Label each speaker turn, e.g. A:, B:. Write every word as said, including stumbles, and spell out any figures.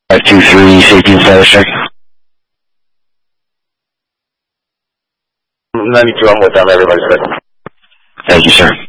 A: five two three, safety and status check.
B: ninety-two, I'm with them, everybody's good.
A: Thank you, sir.